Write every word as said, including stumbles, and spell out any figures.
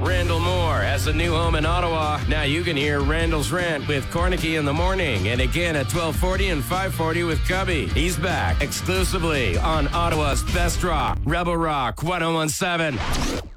Randall Moore has a new home in Ottawa. Now you can hear Randall's Rant with Cornicky in the morning, and again at twelve forty and five forty with Cubby. He's back exclusively on Ottawa's Best Rock, Rebel Rock one oh one seven.